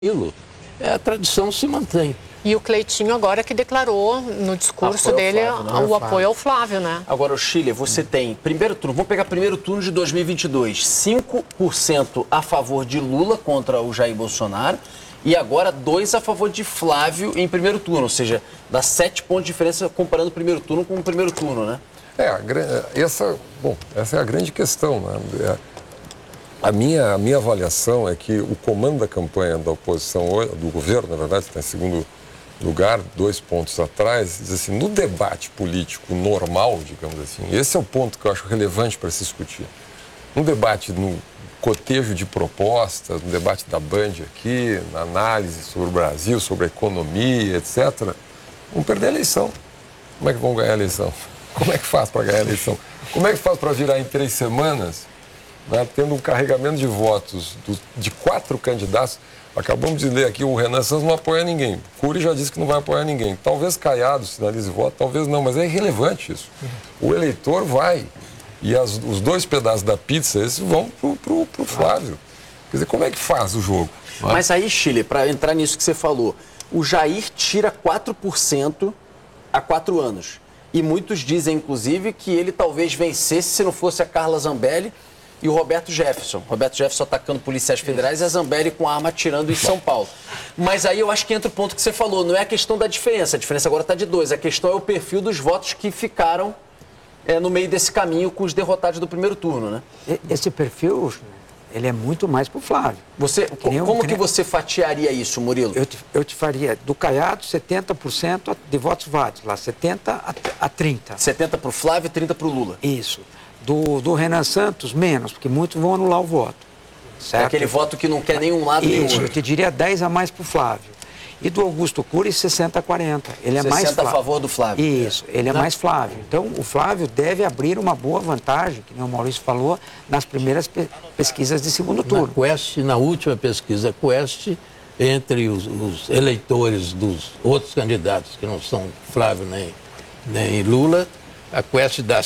a tradição se mantém. E o Cleitinho agora que declarou no discurso dele o apoio ao Flávio, né? Agora, o Chile, você tem primeiro turno, vamos pegar primeiro turno de 2022, 5% a favor de Lula contra o Jair Bolsonaro e agora 2% a favor de Flávio em primeiro turno, ou seja, dá 7 pontos de diferença comparando o primeiro turno com o primeiro turno, né? Essa é a grande questão, né? A minha avaliação é que o comando da campanha da oposição, do governo, na verdade, está em segundo lugar, 2 pontos atrás, diz assim, no debate político normal, digamos assim, esse é o ponto que eu acho relevante para se discutir. No debate, no cotejo de propostas, no debate da Band aqui, na análise sobre o Brasil, sobre a economia, etc., vão perder a eleição. Como é que vão ganhar a eleição? Como é que faz para ganhar a eleição? Como é que faz para virar em 3 semanas, né, tendo um carregamento de votos de 4 candidatos? Acabamos de ler aqui, o Renan Santos não apoia ninguém. Cury já disse que não vai apoiar ninguém. Talvez Caiado sinalize voto, talvez não, mas é irrelevante isso. O eleitor vai. E os 2 pedaços da pizza, esses vão pro Flávio. Quer dizer, como é que faz o jogo? Mas aí, Chile, para entrar nisso que você falou, o Jair tira 4% há 4 anos. E muitos dizem, inclusive, que ele talvez vencesse se não fosse a Carla Zambelli e o Roberto Jefferson. Roberto Jefferson atacando policiais federais e a Zambelli com a arma atirando em São Paulo. Mas aí eu acho que entra o ponto que você falou, não é a questão da diferença. A diferença agora está de 2. A questão é o perfil dos votos que ficaram no meio desse caminho com os derrotados do primeiro turno, né? Esse perfil, ele é muito mais para o Flávio. Como que você fatiaria isso, Murilo? Eu te faria, do Caiado, 70% de votos válidos, lá, 70 a 30. 70 para o Flávio e 30 para o Lula. Isso. Do Renan Santos, menos, porque muitos vão anular o voto. Certo? É aquele voto que não quer nenhum lado nem outro. Eu te diria 10 a mais para o Flávio. E do Augusto Cury, 60 a 40. Ele é 60 mais Flávio. a favor do Flávio. Isso, ele é mais Flávio. Então, o Flávio deve abrir uma boa vantagem, que nem o Maurício falou, nas primeiras pesquisas de segundo turno. Na última pesquisa Quest, entre os eleitores dos outros candidatos, que não são Flávio nem Lula, a Quest dá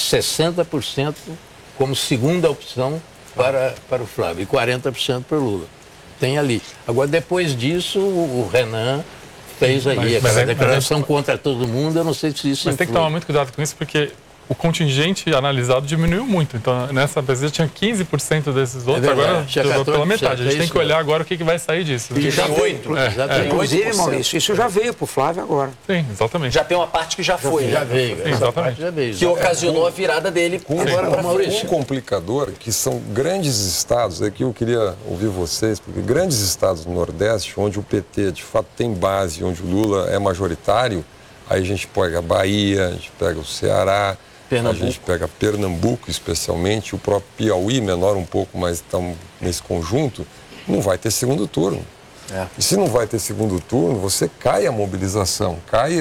60% como segunda opção para o Flávio e 40% para o Lula. Tem ali. Agora, depois disso, o Renan fez aí a declaração contra todo mundo. Eu não sei se isso Mas tem que tomar muito cuidado com isso, porque o contingente analisado diminuiu muito. Então, nessa pesquisa tinha 15% desses votos, agora tirou pela metade. A gente tem que olhar agora o que vai sair disso. E já 8. Inclusive, Maurício, isso já veio para o Flávio agora. Sim, exatamente. Já tem uma parte que já foi. Já veio. Exatamente. Já veio. Que ocasionou a virada dele. Agora, um complicador, que são grandes estados, aqui eu queria ouvir vocês, porque grandes estados do Nordeste, onde o PT de fato tem base, onde o Lula é majoritário, aí a gente pega a Bahia, a gente pega o Ceará, a gente pega Pernambuco especialmente, o próprio Piauí, menor um pouco, mas estão nesse conjunto, não vai ter segundo turno. E se não vai ter segundo turno, você cai a mobilização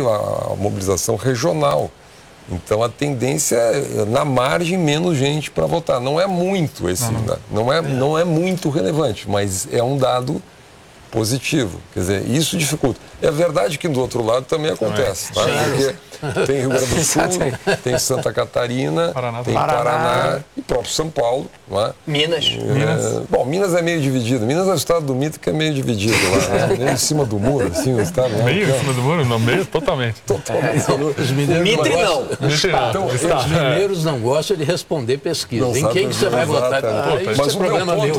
regional. Então a tendência é, na margem, menos gente para votar. Não é muito não é muito relevante, mas é um dado positivo. Quer dizer, isso dificulta. É verdade que do outro lado também acontece, tá? Porque tem Rio Grande do Sul, tem Santa Catarina, tem Paraná e próprio São Paulo, não é? Minas. Bom, Minas é meio dividido. Minas é o estado do mito que é meio dividido lá, né? Meio em cima do muro, assim, o estado. Meio em cima do muro? Não, meio totalmente. Os mineiros Os mineiros não gostam de responder pesquisa. Em quem que você vai votar? Isso é problema meu.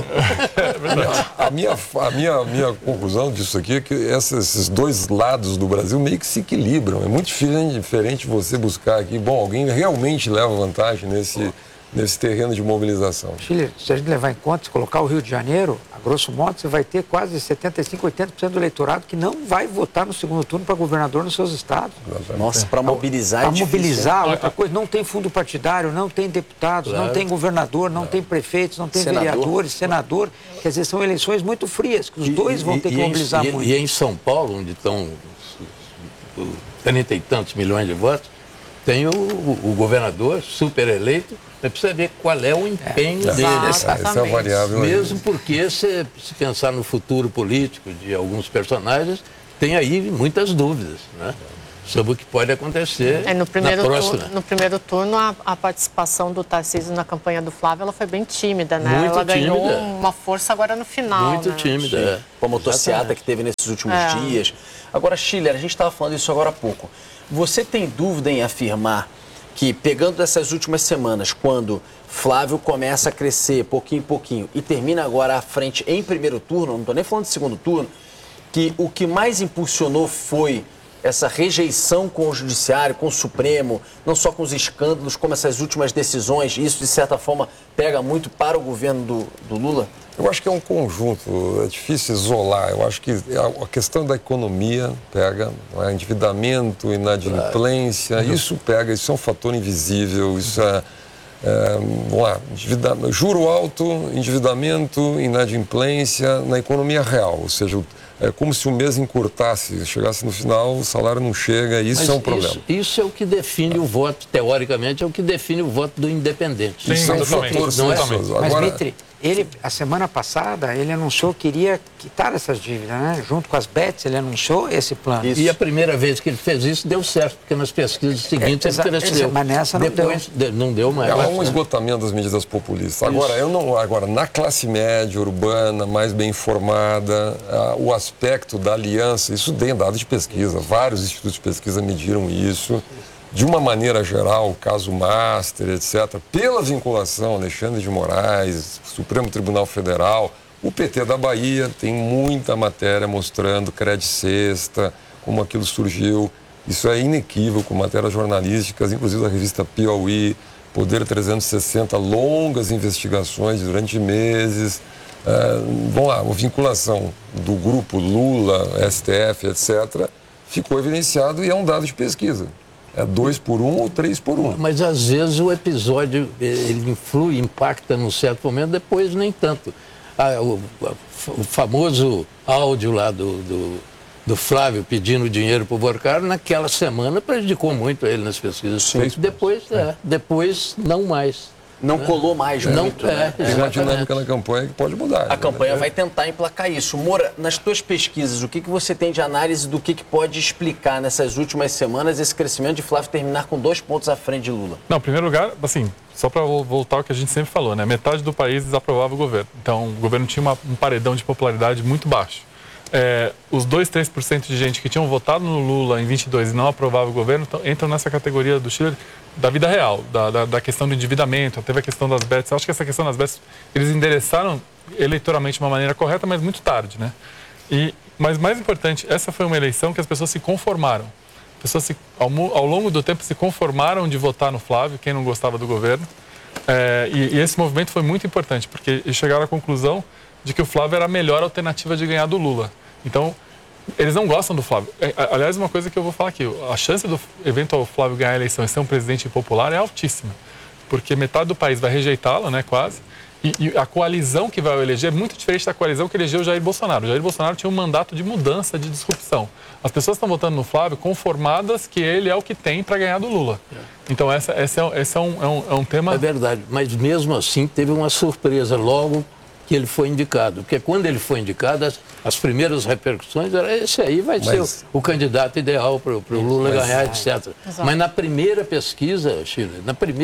A minha conclusão disso aqui é que esses 2 lados do Brasil meio que se equilibram. É muito diferente você buscar aqui, alguém realmente leva vantagem nesse terreno de mobilização. Chile, se a gente levar em conta, se colocar o Rio de Janeiro, a grosso modo, você vai ter quase 75%, 80% do eleitorado que não vai votar no segundo turno para governador nos seus estados. Nossa, para mobilizar Para mobilizar, outra coisa, não tem fundo partidário, não tem deputados, não tem governador, não tem prefeitos, não tem vereadores, senador. Quer dizer, são eleições muito frias, que os dois vão ter que mobilizar muito. E em São Paulo, onde estão 30 e tantos milhões de votos, tem o governador super eleito, mas precisa ver qual é o empenho dele. Essa é a variável. Mesmo porque, se pensar no futuro político de alguns personagens, tem aí muitas dúvidas, né? sobre o que pode acontecer No primeiro na próxima. No primeiro turno, a participação do Tarcísio na campanha do Flávio ela foi bem tímida, né? Muito ela ganhou tímida. uma força agora no final. Muito né? tímida. É. Com a motociata que teve nesses últimos dias. Agora, Schiller, a gente estava falando isso agora há pouco. Você tem dúvida em afirmar que, pegando essas últimas semanas, quando Flávio começa a crescer pouquinho em pouquinho e termina agora à frente em primeiro turno, não estou nem falando de segundo turno, que o que mais impulsionou foi essa rejeição com o Judiciário, com o Supremo, não só com os escândalos, como essas últimas decisões, isso de certa forma pega muito para o governo do Lula? Eu acho que é um conjunto, é difícil isolar. Eu acho que a questão da economia pega, não é? Endividamento, inadimplência, isso pega, isso é um fator invisível, isso vamos lá, juro alto, endividamento, inadimplência na economia real, ou seja, é como se o mês encurtasse, chegasse no final, o salário não chega, isso é um problema. Isso é o que define o voto, teoricamente, é o que define o voto do independente. Sim, Isso é um fator, não é? Mas, Dmitry, ele, a semana passada, ele anunciou que iria quitar essas dívidas, né? Junto com as bets, ele anunciou esse plano. E a primeira vez que ele fez isso deu certo, porque nas pesquisas seguintes ele cresceu. Mas nessa não Depois, não deu mais. Há um esgotamento das medidas populistas. Agora, na classe média, urbana, mais bem informada, o aspecto da aliança, isso tem dado de pesquisa, vários institutos de pesquisa mediram isso. De uma maneira geral, o caso Master, etc., pela vinculação Alexandre de Moraes, Supremo Tribunal Federal, o PT da Bahia tem muita matéria mostrando crédito sexta, como aquilo surgiu. Isso é inequívoco, matérias jornalísticas, inclusive da revista Piauí, Poder 360, longas investigações durante meses. Vamos lá, a vinculação do grupo Lula, STF, etc., ficou evidenciado e é um dado de pesquisa. É 2 por 1 ou 3 por 1. Mas às vezes o episódio ele influi, impacta num certo momento, depois nem tanto. O famoso áudio lá do Flávio pedindo dinheiro para o Borcaro, naquela semana prejudicou muito ele nas pesquisas. Sim. Depois não mais. Não colou mais muito, né? Tem uma dinâmica na campanha que pode mudar. A campanha vai tentar emplacar isso. Moura, nas tuas pesquisas, o que você tem de análise do que pode explicar nessas últimas semanas esse crescimento de Flávio terminar com 2 pontos à frente de Lula? Não, em primeiro lugar, assim, só para voltar ao que a gente sempre falou, né? Metade do país desaprovava o governo. Então, o governo tinha um paredão de popularidade muito baixo. Os 2-3% de gente que tinham votado no Lula em 22 e não aprovava o governo entram nessa categoria do Schiller da vida real, da questão do endividamento, teve a questão das bets. Eu acho que essa questão das bets, eles endereçaram eleitoralmente de uma maneira correta, mas muito tarde, né? Mas mais importante, essa foi uma eleição que as pessoas se conformaram. As pessoas, ao longo do tempo, se conformaram de votar no Flávio, quem não gostava do governo. E esse movimento foi muito importante, porque eles chegaram à conclusão de que o Flávio era a melhor alternativa de ganhar do Lula. Então, eles não gostam do Flávio. Aliás, uma coisa que eu vou falar aqui, a chance do eventual Flávio ganhar a eleição e ser um presidente impopular é altíssima, porque metade do país vai rejeitá-lo, né, quase, e a coalizão que vai eleger é muito diferente da coalizão que elegeu o Jair Bolsonaro. O Jair Bolsonaro tinha um mandato de mudança, de disrupção. As pessoas estão votando no Flávio conformadas que ele é o que tem para ganhar do Lula. Então, esse é um tema... É verdade, mas mesmo assim teve uma surpresa logo que ele foi indicado. Porque quando ele foi indicado, as primeiras repercussões eram esse aí vai ser o candidato ideal para o Lula ganhar, etc. Exato. Mas na primeira pesquisa, Chile,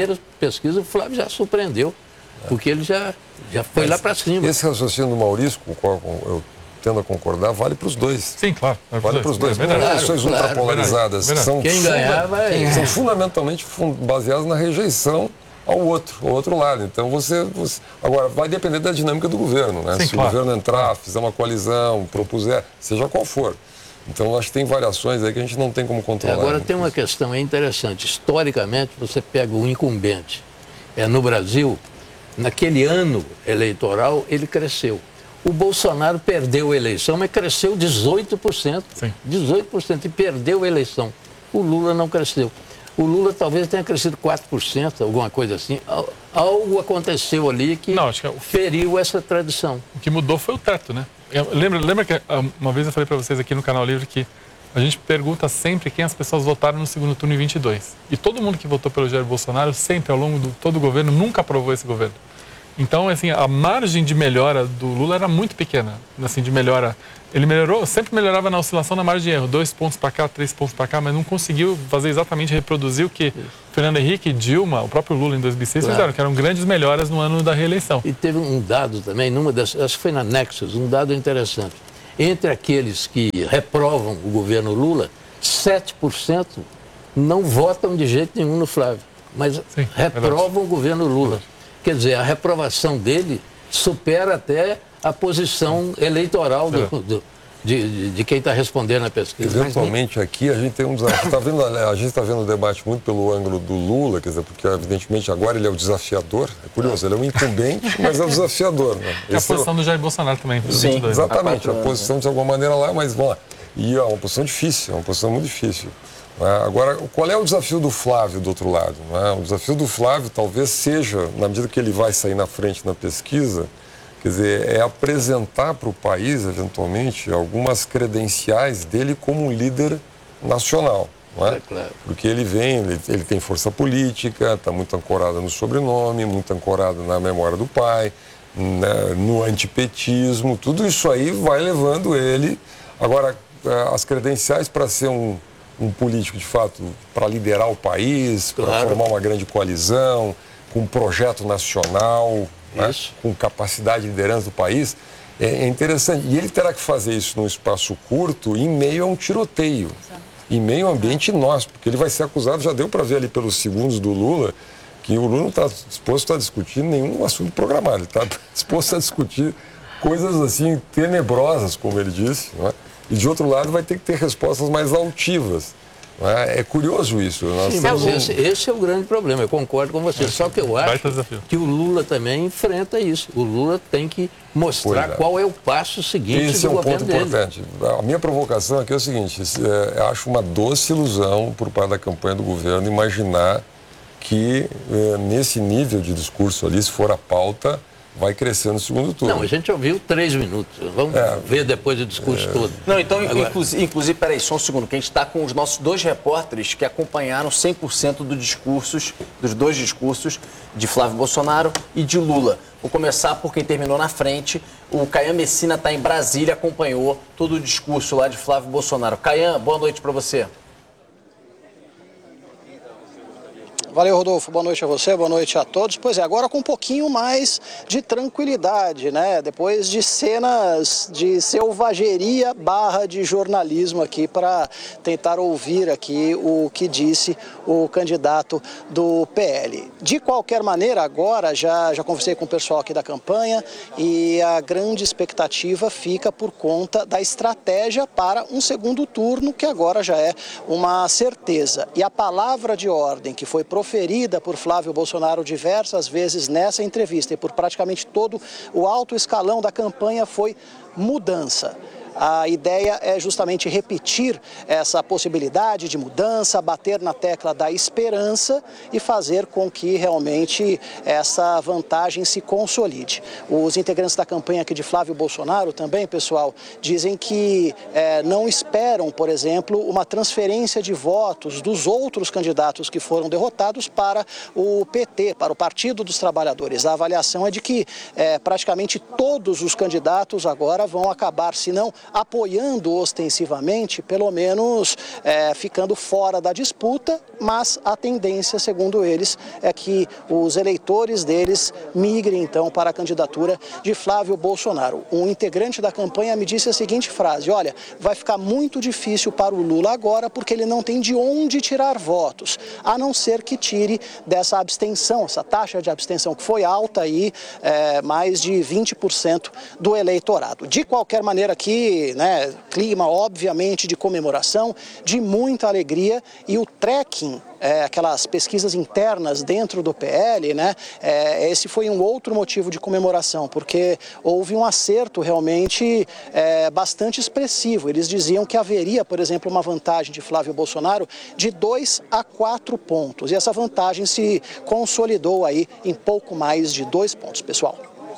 o Flávio já surpreendeu, porque ele já foi lá para cima. Esse raciocínio do Maurício, com o qual eu tendo a concordar, vale para os dois. Sim, claro. Vale para os dois. Eleições ultrapolarizadas são, quem ganhar são fundamentalmente baseadas na rejeição ao outro lado. Então, agora, vai depender da dinâmica do governo, né? Sim, se o governo entrar, fizer uma coalizão, propuser, seja qual for. Então, acho que tem variações aí que a gente não tem como controlar. Agora, tem uma questão interessante. Historicamente, você pega o incumbente. No Brasil, naquele ano eleitoral, ele cresceu. O Bolsonaro perdeu a eleição, mas cresceu 18%. Sim. 18% e perdeu a eleição. O Lula não cresceu. O Lula talvez tenha crescido 4%, alguma coisa assim. Algo aconteceu ali que feriu essa tradição. O que mudou foi o teto, né? Lembra que uma vez eu falei para vocês aqui no Canal Livre que a gente pergunta sempre quem as pessoas votaram no segundo turno em 22. E todo mundo que votou pelo Jair Bolsonaro, sempre, ao longo de todo o governo, nunca aprovou esse governo. Então, assim, a margem de melhora do Lula era muito pequena, assim, de melhora. Ele sempre melhorava na oscilação na margem de erro, 2 pontos para cá, 3 pontos para cá, mas não conseguiu fazer exatamente, reproduzir o que Fernando Henrique, Dilma, o próprio Lula em 2006 fizeram, que eram grandes melhoras no ano da reeleição. E teve um dado também, acho que foi na Nexus, um dado interessante. Entre aqueles que reprovam o governo Lula, 7% não votam de jeito nenhum no Flávio, mas reprovam o governo Lula. Quer dizer, a reprovação dele supera até a posição eleitoral de quem está respondendo a pesquisa. Eventualmente aqui a gente tem um desafio. A gente está vendo o debate muito pelo ângulo do Lula, quer dizer, porque evidentemente agora ele é o desafiador. É curioso, ele é um incumbente, mas é o desafiador. Né? É a posição do Jair Bolsonaro também. Sim, 22, exatamente. A posição de alguma maneira lá, mas vamos lá. E é uma posição difícil, é uma posição muito difícil. Agora, qual é o desafio do Flávio do outro lado? O desafio do Flávio talvez seja, na medida que ele vai sair na frente na pesquisa, quer dizer, é apresentar para o país, eventualmente, algumas credenciais dele como um líder nacional. Claro. Porque ele tem força política, está muito ancorado no sobrenome, muito ancorado na memória do pai, no antipetismo, tudo isso aí vai levando ele. Agora, as credenciais para ser um político, de fato, para liderar o país, para formar uma grande coalizão, com um projeto nacional, com capacidade de liderança do país, é interessante. E ele terá que fazer isso num espaço curto, em meio a um tiroteio, em meio a um ambiente inóspito, porque ele vai ser acusado, já deu para ver ali pelos segundos do Lula, que o Lula não está disposto a discutir nenhum assunto programado, ele está disposto a discutir coisas assim tenebrosas, como ele disse, não é? E de outro lado vai ter que ter respostas mais altivas. É curioso isso. Sim, mas esse é o grande problema, eu concordo com você. Só que eu acho que o Lula também enfrenta isso. O Lula tem que mostrar qual é o passo seguinte do governo dele. Esse é um ponto importante. A minha provocação aqui é o seguinte, eu acho uma doce ilusão por parte da campanha do governo imaginar que nesse nível de discurso ali, se for a pauta, vai crescer no segundo turno. Não, a gente ouviu 3 minutos. Vamos ver depois o discurso todo. Não, então, inclusive, peraí, só um segundo, que a gente está com os nossos 2 repórteres que acompanharam 100% dos 2 discursos de Flávio Bolsonaro e de Lula. Vou começar por quem terminou na frente. O Caian Messina está em Brasília, acompanhou todo o discurso lá de Flávio Bolsonaro. Caian, boa noite para você. Valeu, Rodolfo. Boa noite a você, boa noite a todos. Pois é, agora com um pouquinho mais de tranquilidade, né? Depois de cenas de selvageria / de jornalismo aqui para tentar ouvir aqui o que disse o candidato do PL. De qualquer maneira, agora já conversei com o pessoal aqui da campanha e a grande expectativa fica por conta da estratégia para um segundo turno, que agora já é uma certeza. E a palavra de ordem que foi proferida por Flávio Bolsonaro diversas vezes nessa entrevista e por praticamente todo o alto escalão da campanha foi mudança. A ideia é justamente repetir essa possibilidade de mudança, bater na tecla da esperança e fazer com que realmente essa vantagem se consolide. Os integrantes da campanha aqui de Flávio Bolsonaro também, pessoal, dizem que não esperam, por exemplo, uma transferência de votos dos outros candidatos que foram derrotados para o PT, para o Partido dos Trabalhadores. A avaliação é de que praticamente todos os candidatos agora vão acabar, se não apoiando ostensivamente, pelo menos ficando fora da disputa, mas a tendência, segundo eles, é que os eleitores deles migrem então para a candidatura de Flávio Bolsonaro. Um integrante da campanha me disse a seguinte frase: olha, vai ficar muito difícil para o Lula agora porque ele não tem de onde tirar votos, a não ser que tire dessa abstenção, essa taxa de abstenção que foi alta aí, mais de 20% do eleitorado. De qualquer maneira aqui, clima obviamente de comemoração, de muita alegria, e o trekking, aquelas pesquisas internas dentro do PL, esse foi um outro motivo de comemoração, porque houve um acerto realmente bastante expressivo. Eles diziam que haveria, por exemplo, uma vantagem de Flávio Bolsonaro de 2 a 4 pontos, e essa vantagem se consolidou aí em pouco mais de 2 pontos, pessoal.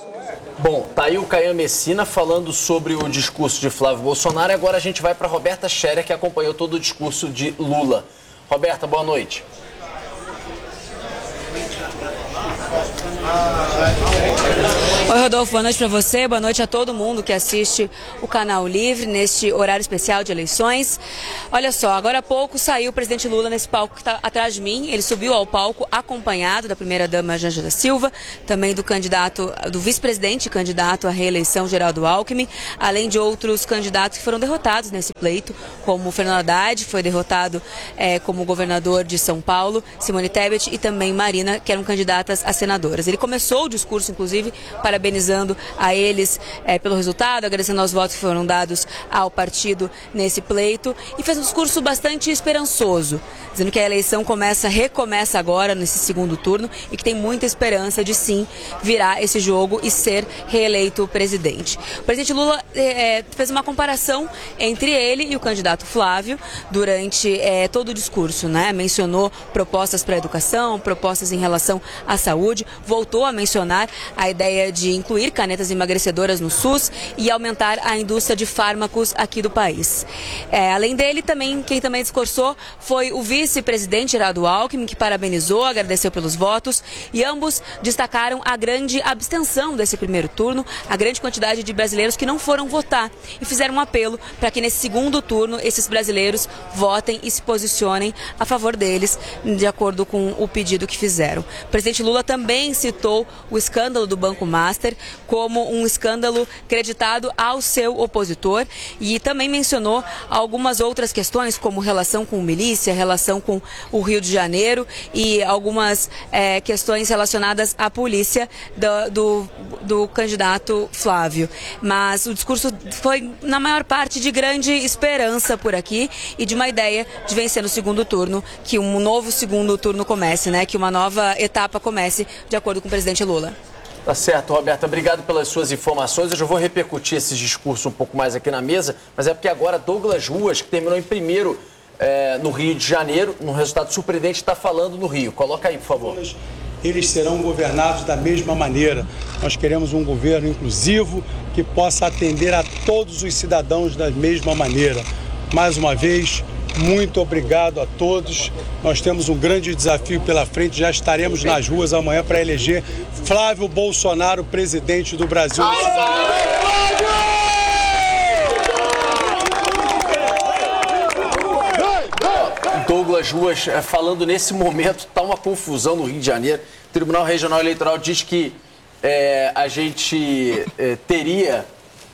Bom, tá aí o Caian Messina falando sobre o discurso de Flávio Bolsonaro, e agora a gente vai para Roberta Scherer, que acompanhou todo o discurso de Lula. Roberta, boa noite. Oi, Rodolfo, boa noite para você, boa noite a todo mundo que assiste o Canal Livre neste horário especial de eleições. Olha só, agora há pouco saiu o presidente Lula nesse palco que está atrás de mim. Ele subiu ao palco acompanhado da primeira-dama Janja da Silva, também do vice-presidente candidato à reeleição Geraldo Alckmin, além de outros candidatos que foram derrotados nesse pleito, como Fernando Haddad, que foi derrotado como governador de São Paulo, Simone Tebet e também Marina, que eram candidatas a senadoras. Ele começou o discurso, inclusive, parabenizando a eles pelo resultado, agradecendo aos votos que foram dados ao partido nesse pleito e fez um discurso bastante esperançoso, dizendo que a eleição recomeça agora nesse segundo turno e que tem muita esperança de sim virar esse jogo e ser reeleito presidente. O presidente Lula fez uma comparação entre ele e o candidato Flávio durante todo o discurso, né? Mencionou propostas para a educação, propostas em relação à saúde, voltou a mencionar a ideia de incluir canetas emagrecedoras no SUS e aumentar a indústria de fármacos aqui do país. Além dele, quem também discursou foi o vice-presidente Geraldo Alckmin, que parabenizou, agradeceu pelos votos e ambos destacaram a grande abstenção desse primeiro turno, a grande quantidade de brasileiros que não foram votar e fizeram um apelo para que nesse segundo turno esses brasileiros votem e se posicionem a favor deles, de acordo com o pedido que fizeram. O presidente Lula também citou o escândalo do Banco Master como um escândalo creditado ao seu opositor e também mencionou algumas outras questões, como relação com milícia, relação com o Rio de Janeiro e algumas questões relacionadas à polícia do candidato Flávio. Mas o discurso foi, na maior parte, de grande esperança por aqui e de uma ideia de vencer no segundo turno, que um novo segundo turno comece, né? Que uma nova etapa comece, de acordo com o presidente Lula. Tá certo, Roberta. Obrigado pelas suas informações. Eu já vou repercutir esse discurso um pouco mais aqui na mesa, mas é porque agora Douglas Ruas, que terminou em primeiro no Rio de Janeiro, num resultado surpreendente, está falando no Rio. Coloca aí, por favor. Eles serão governados da mesma maneira. Nós queremos um governo inclusivo que possa atender a todos os cidadãos da mesma maneira. Mais uma vez, muito obrigado a todos. Nós temos um grande desafio pela frente. Já estaremos nas ruas amanhã para eleger Flávio Bolsonaro, presidente do Brasil. Douglas Ruas falando nesse momento, está uma confusão no Rio de Janeiro. O Tribunal Regional Eleitoral diz que a gente teria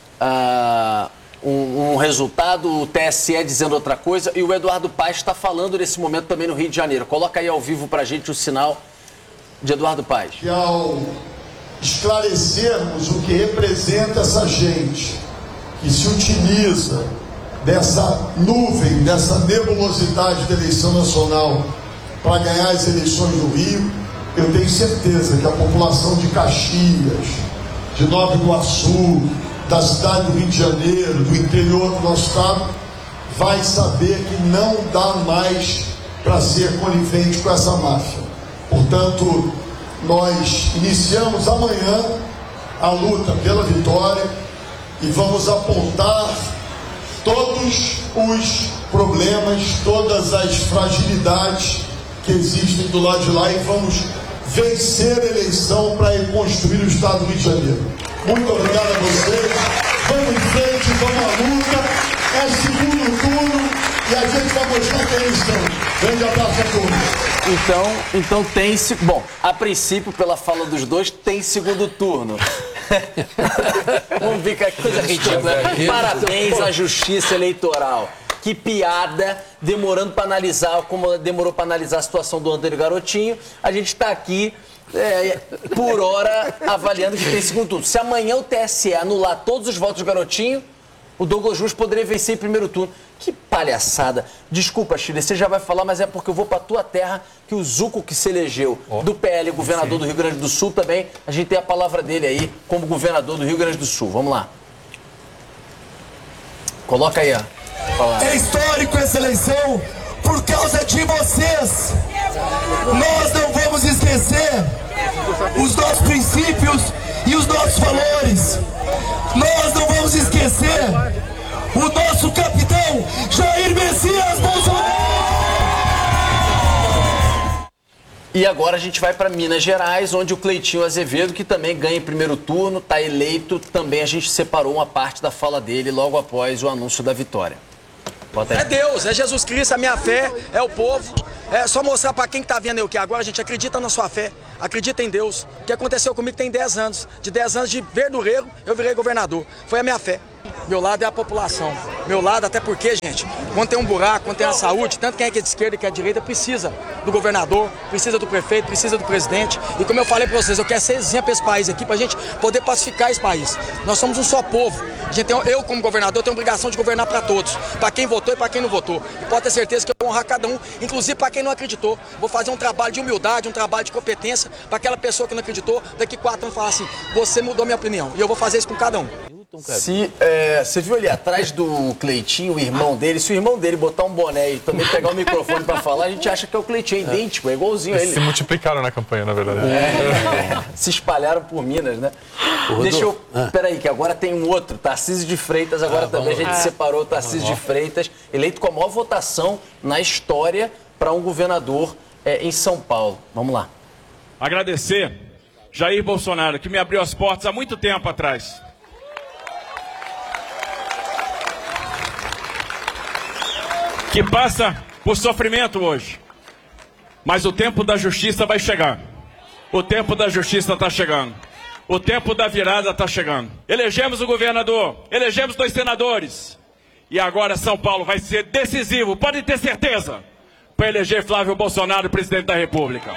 um resultado, o TSE dizendo outra coisa, e o Eduardo Paes está falando nesse momento também no Rio de Janeiro. Coloca aí ao vivo para a gente o sinal de Eduardo Paes. E ao esclarecermos o que representa essa gente que se utiliza dessa nuvem, dessa nebulosidade da eleição nacional para ganhar as eleições do Rio, eu tenho certeza que a população de Caxias, de Nova Iguaçu, da cidade do Rio de Janeiro, do interior do nosso estado, vai saber que não dá mais para ser conivente com essa máfia. Portanto, nós iniciamos amanhã a luta pela vitória e vamos apontar todos os problemas, todas as fragilidades que existem do lado de lá e vamos vencer a eleição para reconstruir o estado do Rio de Janeiro. Muito obrigado a vocês. Vamos em frente, vamos à luta. É segundo turno e a gente vai mostrar que eles são. Grande abraço a todos. Então tem... Bom, a princípio, pela fala dos dois, tem segundo turno. Vamos ver que coisa ridícula. Parabéns à Justiça Eleitoral. Que piada, demorando para analisar, como demorou para analisar a situação do Antônio Garotinho. A gente está aqui, por hora, avaliando que tem segundo turno. Se amanhã o TSE anular todos os votos do Garotinho, o Douglas Ruas poderia vencer em primeiro turno. Que palhaçada. Desculpa, Chile, você já vai falar, mas é porque eu vou para tua terra, que o Zuco, que se elegeu do PL, governador do Rio Grande do Sul também, a gente tem a palavra dele aí como governador do Rio Grande do Sul. Vamos lá. Coloca aí, ó. É histórico essa eleição por causa de vocês. Nós não vamos esquecer os nossos princípios e os nossos valores. Nós não vamos esquecer o nosso capitão Jair Messias Bolsonaro. E agora a gente vai para Minas Gerais, onde o Cleitinho Azevedo, que também ganha em primeiro turno, está eleito. Também a gente separou uma parte da fala dele logo após o anúncio da vitória. Bota aí. É Deus, é Jesus Cristo, a minha fé, é o povo. É só mostrar para quem está vendo eu que agora, gente, acredita na sua fé, acredita em Deus. O que aconteceu comigo tem 10 anos. De 10 anos de verdureiro, eu virei governador. Foi a minha fé. Meu lado é a população. Meu lado, até porque, gente, quando tem um buraco, quando tem a saúde, tanto quem é que é de esquerda e quem é de direita, precisa do governador, precisa do prefeito, precisa do presidente. E como eu falei para vocês, eu quero ser exemplo para esse país aqui, para a gente poder pacificar esse país. Nós somos um só povo. Eu, como governador, tenho a obrigação de governar para todos. Para quem votou e para quem não votou. E pode ter certeza que eu vou honrar cada um, inclusive para quem não acreditou. Vou fazer um trabalho de humildade, um trabalho de competência, para aquela pessoa que não acreditou, daqui 4 anos falar assim, você mudou minha opinião. E eu vou fazer isso com cada um. Você viu ali atrás do Cleitinho, o irmão dele, se o irmão dele botar um boné e também pegar o microfone para falar, a gente acha que é o Cleitinho, é idêntico, é igualzinho a ele. Se multiplicaram na campanha, na verdade. Se espalharam por Minas, né? Deixa eu... Peraí, que agora tem um outro, Tarcísio de Freitas, agora também a gente separou o Tarcísio de Freitas, eleito com a maior votação na história para um governador em São Paulo. Vamos lá. Agradecer Jair Bolsonaro, que me abriu as portas há muito tempo atrás. Que passa por sofrimento hoje. Mas o tempo da justiça vai chegar. O tempo da justiça está chegando. O tempo da virada está chegando. Elegemos o governador, elegemos 2 senadores. E agora São Paulo vai ser decisivo, podem ter certeza, para eleger Flávio Bolsonaro presidente da República.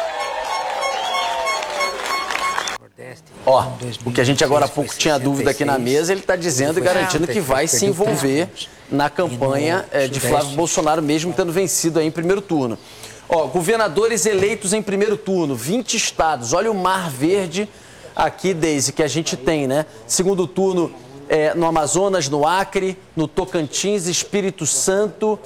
Ó, o que a gente agora há pouco tinha dúvida aqui na mesa, ele está dizendo e garantindo que vai se envolver na campanha de Flávio Bolsonaro, mesmo tendo vencido aí em primeiro turno. Ó, governadores eleitos em primeiro turno, 20 estados. Olha o mar verde aqui, Deise, que a gente tem, né? Segundo turno no Amazonas, no Acre, no Tocantins, Espírito Santo,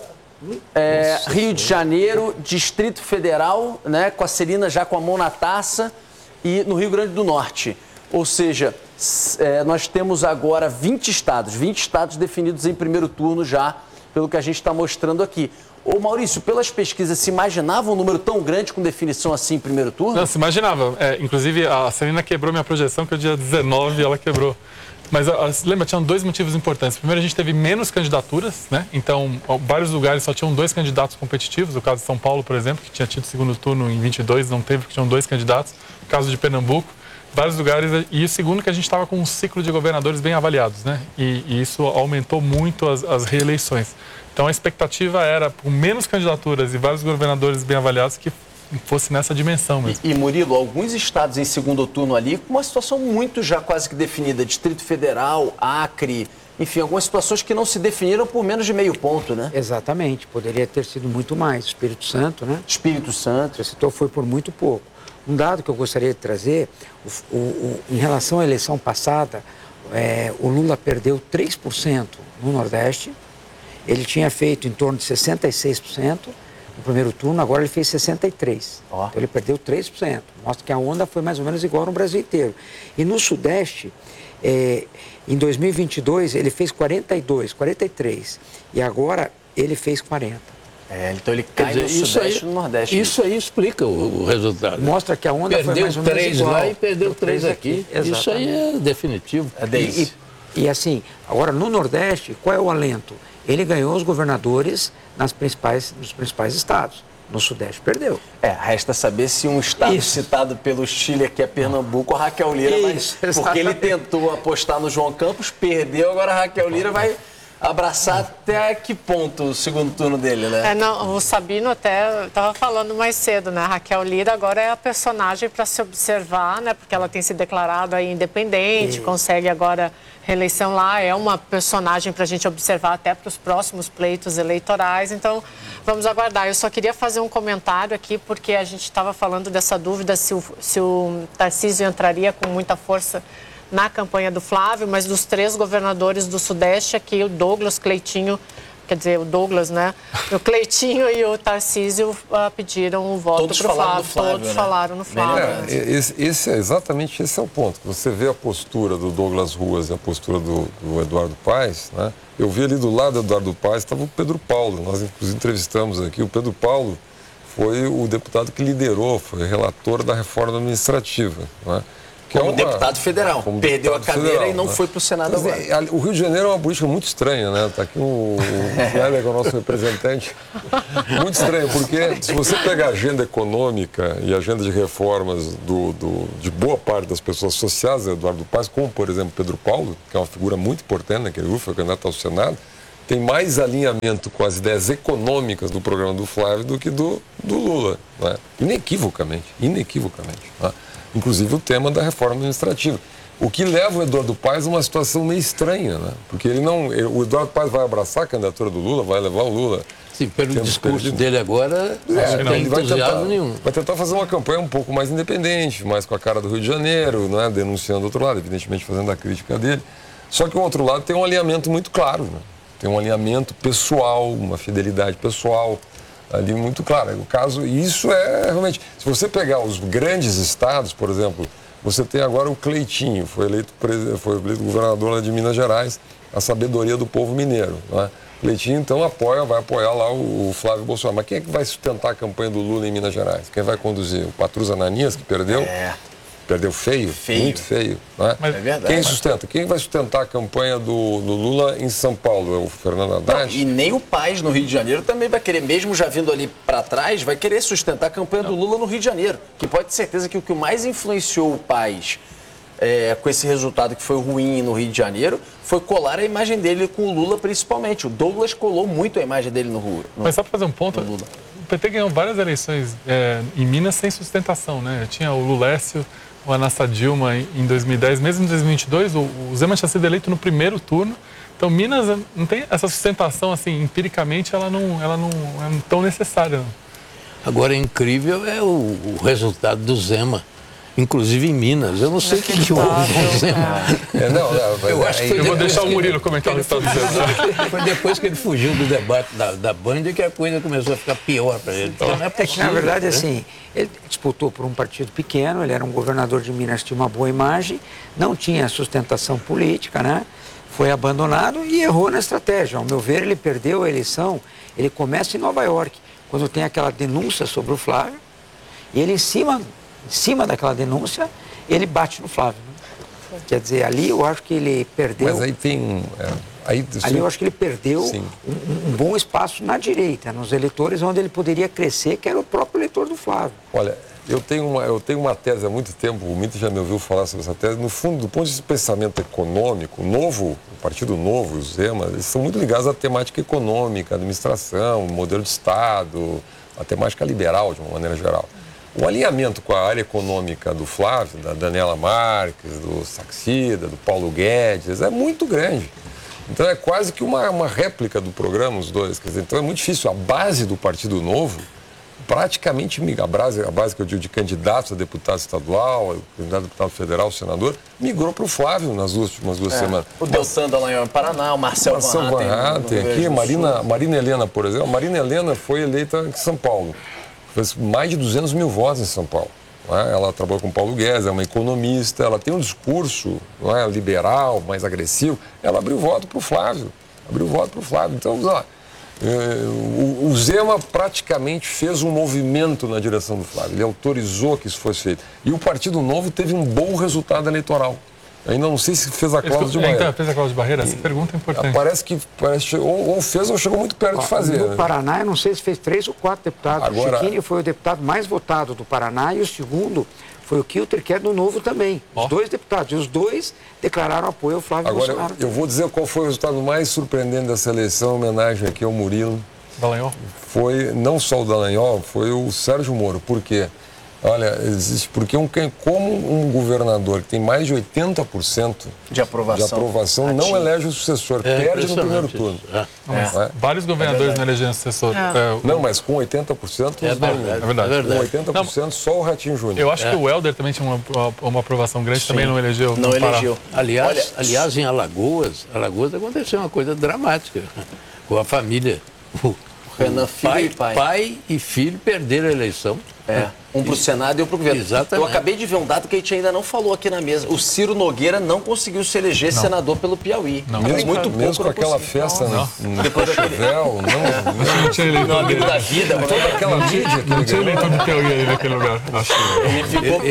Rio de Janeiro, Distrito Federal, né? Com a Celina já com a mão na taça, e no Rio Grande do Norte. Ou seja, nós temos agora 20 estados definidos em primeiro turno já, pelo que a gente está mostrando aqui. Ô Maurício, pelas pesquisas, se imaginava um número tão grande com definição assim em primeiro turno? Não, se imaginava. Inclusive, a Celina quebrou minha projeção, que é o dia 19 ela quebrou. Mas lembra, tinham 2 motivos importantes. Primeiro, a gente teve menos candidaturas, né? Então, vários lugares só tinham 2 candidatos competitivos. O caso de São Paulo, por exemplo, que tinha tido segundo turno em 22, não teve, porque tinham 2 candidatos. O caso de Pernambuco, vários lugares. E o segundo, que a gente estava com um ciclo de governadores bem avaliados, né? E isso aumentou muito as reeleições. Então, a expectativa era, por menos candidaturas e vários governadores bem avaliados, que fosse nessa dimensão mesmo. E Murilo, alguns estados em segundo turno ali, com uma situação muito já quase que definida, Distrito Federal, Acre, enfim, algumas situações que não se definiram por menos de meio ponto, né? Exatamente, poderia ter sido muito mais. Espírito Santo, né? Espírito Santo. Você citou, foi por muito pouco. Um dado que eu gostaria de trazer, em relação à eleição passada, o Lula perdeu 3% no Nordeste, ele tinha feito em torno de 66%, no primeiro turno, agora ele fez 63%. Então ele perdeu 3%. Mostra que a onda foi mais ou menos igual no Brasil inteiro. E no Sudeste, em 2022, ele fez 42%, 43%. E agora ele fez 40%. Então ele cai no Sudeste e no Nordeste. Isso aí explica o resultado. Mostra que a onda foi mais ou menos igual. Perdeu 3 lá e perdeu 3 aqui. Isso aí é definitivo. E assim, agora no Nordeste, qual é o alento? Ele ganhou os governadores nos principais estados. No Sudeste perdeu. Resta saber se um estado citado pelo Chile, que é Pernambuco, a Raquel Lira vai... Porque ele tentou apostar no João Campos, perdeu, agora a Raquel Lira vai abraçar até que ponto o segundo turno dele, né? O Sabino até estava falando mais cedo, né? A Raquel Lira agora é a personagem para se observar, né? Porque ela tem se declarado aí independente, consegue agora reeleição lá, é uma personagem para a gente observar até para os próximos pleitos eleitorais, então vamos aguardar. Eu só queria fazer um comentário aqui, porque a gente estava falando dessa dúvida se o Tarcísio entraria com muita força na campanha do Flávio, mas dos 3 governadores do Sudeste aqui, o Douglas, Cleitinho, quer dizer, o Douglas, né? O Cleitinho e o Tarcísio pediram o voto para o Flávio. Todos né? falaram no Flávio. Exatamente esse é o ponto. Você vê a postura do Douglas Ruas e a postura do Eduardo Paes, né? Eu vi ali do lado do Eduardo Paes estava o Pedro Paulo. Nós, inclusive, entrevistamos aqui. O Pedro Paulo foi o deputado que liderou, foi relator da reforma administrativa, né? Como deputado federal. Perdeu a cadeira federal, e não né? foi para o Senado agora. O Rio de Janeiro é uma política muito estranha, né? Está aqui o Flávio, que é o nosso representante. Muito estranho, porque se você pegar a agenda econômica e a agenda de reformas de boa parte das pessoas associadas a Eduardo Paes, como, por exemplo, Pedro Paulo, que é uma figura muito importante naquele grupo, foi candidato ao Senado, tem mais alinhamento com as ideias econômicas do programa do Flávio do que do Lula, né? Inequivocamente. Né? Inclusive o tema da reforma administrativa. O que leva o Eduardo Paes a uma situação meio estranha, né? Porque o Eduardo Paes vai abraçar a candidatura do Lula, vai levar o Lula. Sim, pelo discurso dele agora, não tem entusiasmo nenhum. Vai tentar fazer uma campanha um pouco mais independente, mais com a cara do Rio de Janeiro, né? Denunciando o outro lado, evidentemente fazendo a crítica dele. Só que o outro lado tem um alinhamento muito claro, né? Tem um alinhamento pessoal, uma fidelidade pessoal ali muito clara. O caso, e isso é realmente, se você pegar os grandes estados, por exemplo, você tem agora o Cleitinho, foi eleito governador lá de Minas Gerais, a sabedoria do povo mineiro, né? Cleitinho, então, vai apoiar lá o Flávio Bolsonaro. Mas quem é que vai sustentar a campanha do Lula em Minas Gerais? Quem vai conduzir? O Patrus Ananias, que perdeu? Perdeu feio, muito feio. Né? Mas é verdade. Quem sustenta? Quem vai sustentar a campanha do Lula em São Paulo? É o Fernando Haddad? Não, e nem o Paes no Rio de Janeiro também vai querer, mesmo já vindo ali para trás, vai querer sustentar a campanha do Lula no Rio de Janeiro. Que pode ter certeza que o que mais influenciou o Paes com esse resultado que foi ruim no Rio de Janeiro foi colar a imagem dele com o Lula, principalmente. O Douglas colou muito a imagem dele no Rio. Mas só para fazer um ponto, o PT ganhou várias eleições em Minas sem sustentação, né? Tinha o Lulécio, o Anassa Dilma em 2010, mesmo em 2022, o Zema tinha sido eleito no primeiro turno. Então, Minas não tem essa sustentação, assim, empiricamente, ela não é tão necessária. Agora, incrível é o resultado do Zema, inclusive em Minas. Eu não sei o que houve com o Zema. Eu acho que eu vou deixar o Murilo comentar o resultado do Zema. Foi depois que ele fugiu do debate da Band que a coisa começou a ficar pior para ele. Então, não é possível, que, na verdade, né? assim, ele disputou por um partido pequeno, ele era um governador de Minas, tinha uma boa imagem, não tinha sustentação política, né? Foi abandonado e errou na estratégia. Ao meu ver, ele perdeu a eleição. Ele começa em Nova York, quando tem aquela denúncia sobre o Flávio, e ele, em cima daquela denúncia, ele bate no Flávio. Né? Quer dizer, ali eu acho que ele perdeu... Mas aí tem... Ali eu acho que ele perdeu um bom espaço na direita, nos eleitores onde ele poderia crescer, que era o próprio eleitor do Flávio. Olha, eu tenho uma tese há muito tempo, o Mito já me ouviu falar sobre essa tese. No fundo, do ponto de vista de pensamento econômico, o Partido Novo, o Zema, eles são muito ligados à temática econômica, administração, modelo de Estado, a temática liberal, de uma maneira geral. O alinhamento com a área econômica do Flávio, da Daniela Marques, do Saxida, do Paulo Guedes, é muito grande. Então é quase que uma réplica do programa, os dois. Quer dizer, então é muito difícil. A base do Partido Novo, praticamente, a base que eu digo de candidatos a deputado estadual, candidato a deputado federal, senador, migrou para o Flávio nas últimas duas semanas. O Deltan Dallagnol em Paraná, o Marcel Van Hatten aqui, Marina Helena, por exemplo. A Marina Helena foi eleita em São Paulo. Fez mais de 200 mil votos em São Paulo. Ela trabalhou com o Paulo Guedes, é uma economista, ela tem um discurso liberal, mais agressivo. Ela abriu voto para o Flávio. Então, o Zema praticamente fez um movimento na direção do Flávio. Ele autorizou que isso fosse feito. E o Partido Novo teve um bom resultado eleitoral. Ainda não sei se fez a cláusula de barreira. Então, fez a cláusula de barreira? Essa pergunta é importante. Parece que ou fez ou chegou muito perto de fazer. No Paraná, eu não sei se fez 3 ou 4 deputados. Agora... O Chiquini foi o deputado mais votado do Paraná e o segundo foi o Kilter, que é do Novo também. Os 2 deputados. E os 2 declararam apoio ao Flávio Bolsonaro. Eu vou dizer qual foi o resultado mais surpreendente dessa eleição, em homenagem aqui ao Murilo. Dallagnol? Foi, não só o Dallagnol, foi o Sérgio Moro. Por quê? Olha, porque como um governador que tem mais de 80% de aprovação não elege o sucessor, perde no primeiro turno. Vários governadores não elegeram sucessor. Não, mas com 80% é verdade. Com 80% só o Ratinho Júnior. Eu acho que o Helder também tinha uma aprovação grande, também não elegeu. Não elegeu. Aliás, em Alagoas aconteceu uma coisa dramática com a família. Renan, filho e pai. Pai e filho perderam a eleição. Um para o Senado e um para o governo. Exatamente. Eu acabei de ver um dado que a gente ainda não falou aqui na mesa. O Ciro Nogueira não conseguiu se eleger senador pelo Piauí. Não. Mesmo com aquela festa no Cochovel, Não tinha eleitor amigo dele. da vida, mas toda aquela mídia que Não tinha eleitor do Piauí ali naquele lugar. Acho que... ele ficou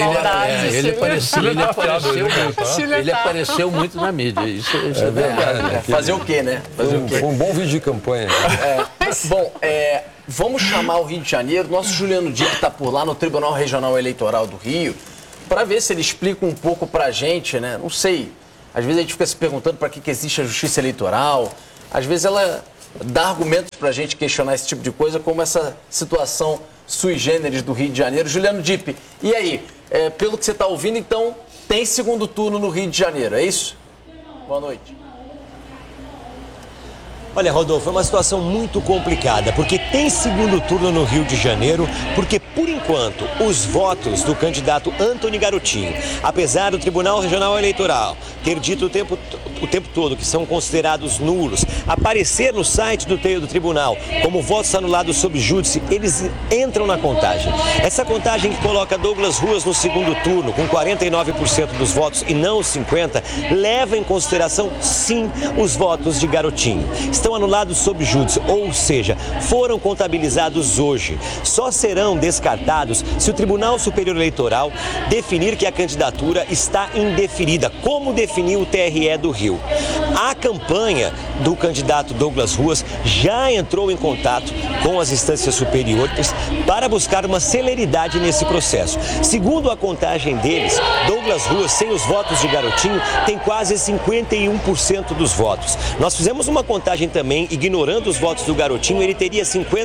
Ele apareceu muito na mídia. Isso é verdade. Fazer o quê, né? Fazer o quê? Foi um bom vídeo de campanha. Bom, vamos chamar o Rio de Janeiro. Nosso Juliano Dipp está por lá no Tribunal Regional Eleitoral do Rio, para ver se ele explica um pouco para a gente, né? Não sei, às vezes a gente fica se perguntando para que existe a justiça eleitoral. Às vezes ela dá argumentos para a gente questionar esse tipo de coisa, como essa situação sui generis do Rio de Janeiro. Juliano Dipp, e aí? Pelo que você está ouvindo, então, tem segundo turno no Rio de Janeiro, é isso? Boa noite. Olha, Rodolfo, é uma situação muito complicada, porque tem segundo turno no Rio de Janeiro, porque, por enquanto, os votos do candidato Antony Garotinho, apesar do Tribunal Regional Eleitoral ter dito o tempo todo que são considerados nulos, aparecer no site do tribunal como votos anulados sob júdice, eles entram na contagem. Essa contagem que coloca Douglas Ruas no segundo turno, com 49% dos votos e não os 50%, leva em consideração, sim, os votos de Garotinho. Estão anulados sob júdice, ou seja, foram contabilizados hoje. Só serão descartados se o Tribunal Superior Eleitoral definir que a candidatura está indeferida, como definiu o TRE do Rio. A campanha do candidato Douglas Ruas já entrou em contato com as instâncias superiores para buscar uma celeridade nesse processo. Segundo a contagem deles, Douglas Ruas, sem os votos de Garotinho, tem quase 51% dos votos. Nós fizemos uma contagem também, ignorando os votos do Garotinho, ele teria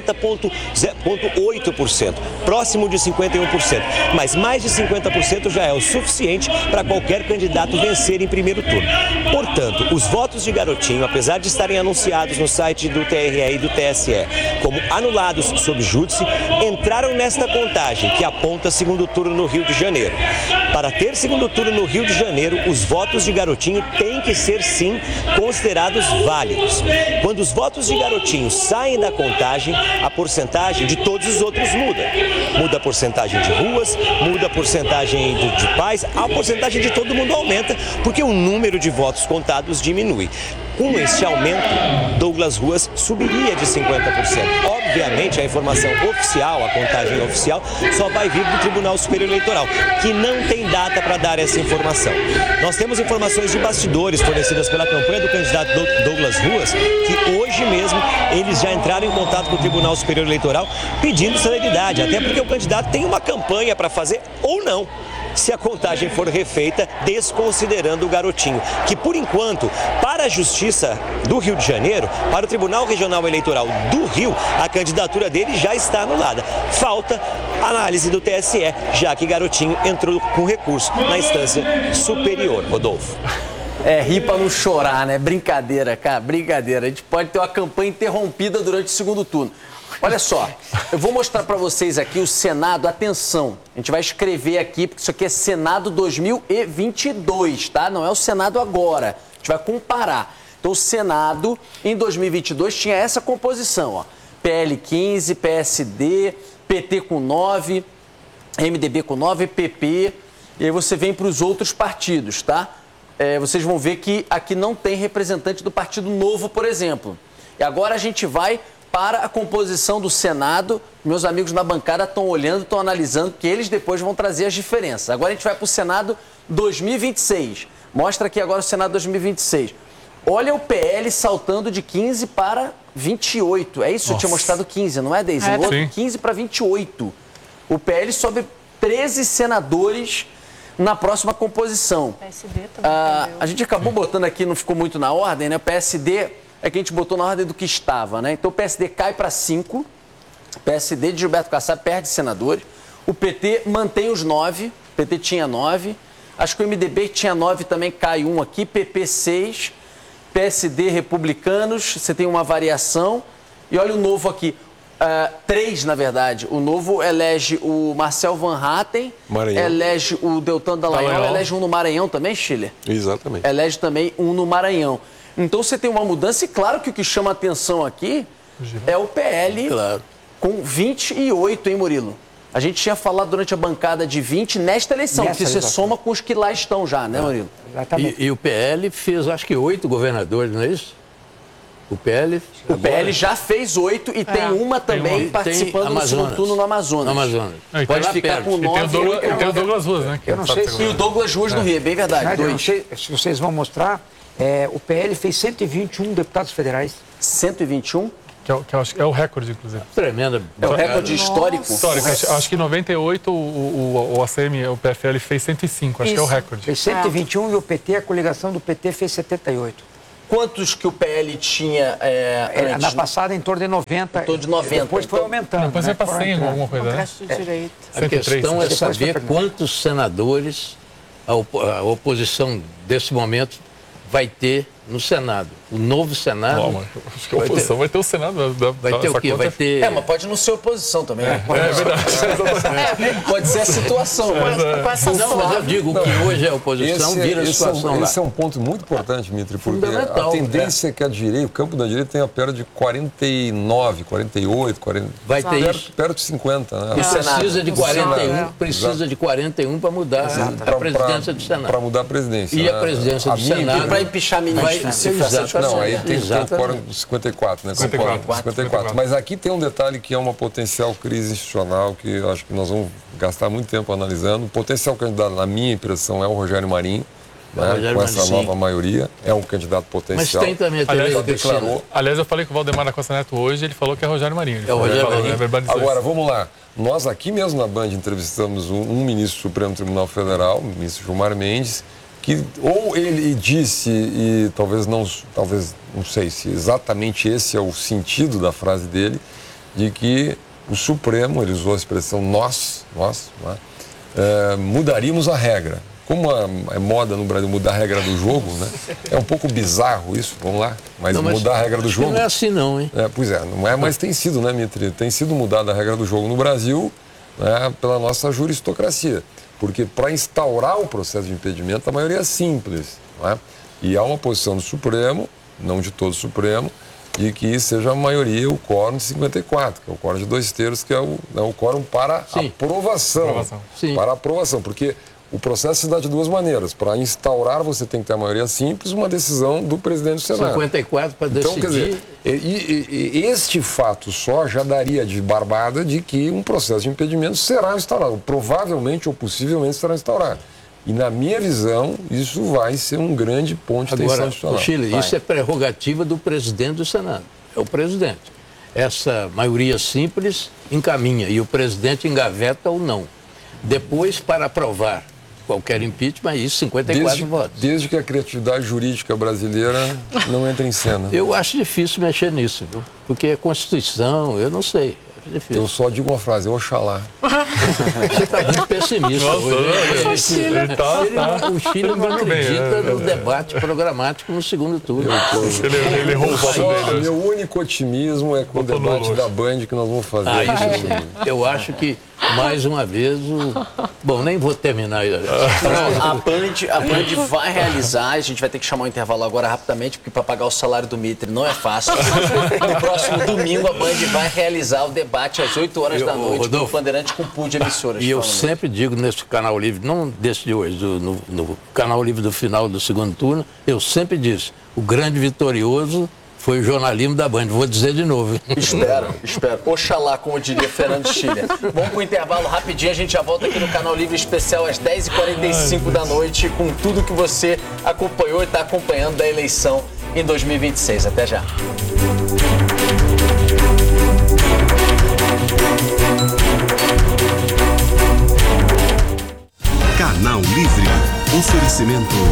50,8%, próximo de 51%. Mas mais de 50% já é o suficiente para qualquer candidato vencer em primeiro turno. Portanto, os votos de Garotinho, apesar de estarem anunciados no site do TRE e do TSE como anulados sob júdice, entraram nesta contagem que aponta segundo turno no Rio de Janeiro. Para ter segundo turno no Rio de Janeiro, os votos de Garotinho têm que ser, sim, considerados válidos. Quando os votos de Garotinho saem da contagem, a porcentagem de todos os outros muda. Muda a porcentagem de Ruas, muda a porcentagem de Paz, a porcentagem de todo mundo aumenta, porque o número de votos contados diminui. Com este aumento, Douglas Ruas subiria de 50%. Obviamente, a informação oficial, a contagem oficial, só vai vir do Tribunal Superior Eleitoral, que não tem data para dar essa informação. Nós temos informações de bastidores fornecidas pela campanha do candidato Douglas Ruas, que hoje mesmo eles já entraram em contato com o Tribunal Superior Eleitoral pedindo celeridade, até porque o candidato tem uma campanha para fazer ou não, se a contagem for refeita, desconsiderando o Garotinho, que por enquanto, para a Justiça do Rio de Janeiro, para o Tribunal Regional Eleitoral do Rio, a candidatura dele já está anulada. Falta análise do TSE, já que Garotinho entrou com recurso na instância superior. Rodolfo. Rir pra não chorar, né? Brincadeira, cara, brincadeira. A gente pode ter uma campanha interrompida durante o segundo turno. Olha só, eu vou mostrar para vocês aqui o Senado, atenção, a gente vai escrever aqui, porque isso aqui é Senado 2022, tá? Não é o Senado agora, a gente vai comparar. Então o Senado, em 2022, tinha essa composição, ó, PL 15, PSD, PT com 9, MDB com 9, PP, e aí você vem para os outros partidos, tá? Vocês vão ver que aqui não tem representante do Partido Novo, por exemplo. E agora a gente vai para a composição do Senado. Meus amigos na bancada estão olhando, estão analisando, que eles depois vão trazer as diferenças. Agora a gente vai para o Senado 2026. Mostra aqui agora o Senado 2026. Olha o PL saltando de 15 para 28. É isso? Nossa. Eu tinha mostrado 15, não é, Deise? O outro 15 para 28. O PL sobe 13 senadores na próxima composição. O PSD também a gente acabou botando aqui, não ficou muito na ordem, né? O PSD é que a gente botou na ordem do que estava, né? Então o PSD cai para 5, o PSD de Gilberto Kassab perde senadores, o PT mantém os 9, o PT tinha 9, acho que o MDB tinha 9 também cai 1 aqui, PP 6, PSD Republicanos, você tem uma variação, e olha o Novo aqui, 3 na verdade, o Novo elege o Marcel Van Hatten, elege o Deltan Dallagnol, elege um no Maranhão também, Schiller? Exatamente. Elege também um no Maranhão. Então você tem uma mudança e claro que o que chama a atenção aqui é o PL com 28, hein, Murilo? A gente tinha falado durante a bancada de 20 nesta eleição, porque você soma com os que lá estão já, né, Murilo? Exatamente. E o PL fez, acho que 8 governadores, não é isso? O PL já fez 8 e tem uma também participando do segundo turno no Amazonas. Pode ficar com 9. E tem o Douglas Ruas, né? Eu não sei se... E o Douglas Ruas no Rio, é bem verdade. Eu não sei se vocês vão mostrar, o PL fez 121 deputados federais. 121? Que eu acho que é o recorde, inclusive. Tremenda. É o recorde histórico? Histórico. Acho que em 98 o ACM, o PFL, fez 105. Acho que é o recorde. Fez 121 e o PT, a coligação do PT, fez 78. Quantos que o PL tinha na passada, em torno de 90. Em torno de 90. Depois foi aumentando. Depois foi para 100, alguma coisa, né? A questão é saber quantos senadores a oposição desse momento vai ter no Senado. O novo Senado... Acho que a oposição vai ter o Senado. Vai ter o quê? Vai ter... mas pode não ser oposição também. É verdade. Pode ser a situação. Não, mas eu digo que hoje é oposição, vira a situação lá. Esse é um ponto muito importante, Mitri, porque a tendência é que a direita, o campo da direita tenha perto de 49, 48, 40... Vai ter isso. Perto de 50, né? E precisa de 41 para mudar a presidência do Senado. Para mudar a presidência. E a presidência do Senado... E para empichar ministro. Não, aí tem que ter o quórum de 54, né? 54. Mas aqui tem um detalhe que é uma potencial crise institucional que eu acho que nós vamos gastar muito tempo analisando. O potencial candidato, na minha impressão, é o Rogério Marinho, né? Com essa nova maioria. É um candidato potencial. Mas tem também a declarou. Aliás, eu falei com o Valdemar da Costa Neto hoje, ele falou que é Rogério Marinho. É o Rogério Marinho. Agora, vamos lá. Nós aqui mesmo na Band entrevistamos um ministro do Supremo Tribunal Federal, o ministro Gilmar Mendes, que ou ele disse, e talvez não sei se exatamente esse é o sentido da frase dele, de que o Supremo, ele usou a expressão nós mudaríamos a regra. Como é moda no Brasil mudar a regra do jogo, né? É um pouco bizarro isso, vamos lá, mas mudar a regra do jogo... Não é assim não, hein? Pois é, não é, mas tem sido, né, Mitri? Tem sido mudada a regra do jogo no Brasil, né, pela nossa juristocracia. Porque para instaurar o processo de impedimento, a maioria é simples. Não é? E há uma posição do Supremo, não de todo o Supremo, de que seja a maioria o quórum de 54, que é o quórum de 2/3, que é o quórum para aprovação. Para aprovação, porque o processo se dá de duas maneiras. Para instaurar, você tem que ter a maioria simples, uma decisão do presidente do Senado. 54 para decidir. Então, quer dizer, este fato só já daria de barbada de que um processo de impedimento será instaurado. Provavelmente ou possivelmente será instaurado. E, na minha visão, isso vai ser um grande ponto de tensão institucional. Chile, isso é prerrogativa do presidente do Senado. É o presidente. Essa maioria simples encaminha e o presidente engaveta ou não. Depois, para aprovar qualquer impeachment, isso 54 votos. Desde que a criatividade jurídica brasileira não entre em cena. Eu acho difícil mexer nisso, viu? Porque a Constituição, eu não sei. É difícil. Eu só digo uma frase, Oxalá. Você está muito pessimista hoje. O Chile não acredita no debate programático no segundo turno. Ele roubou o meu único otimismo é com o debate da Band que nós vamos fazer. Eu acho que, mais uma vez, bom, nem vou terminar. A Band vai realizar, a gente vai ter que chamar o intervalo agora rapidamente, porque para pagar o salário do Mitri não é fácil. No próximo domingo, a Band vai realizar o debate às 8 horas da noite no Bandeirante com pool de emissoras. E eu sempre digo nesse Canal Livre, não desse de hoje, no Canal Livre do final do segundo turno, eu sempre disse, o grande vitorioso foi o jornalismo da Band. Vou dizer de novo. Espero. Oxalá, como diria Fernando Schiller. Vamos para o intervalo rapidinho, a gente já volta aqui no Canal Livre Especial às 10h45 da noite, com tudo que você acompanhou e está acompanhando da eleição em 2026. Até já. Canal Livre. Oferecimento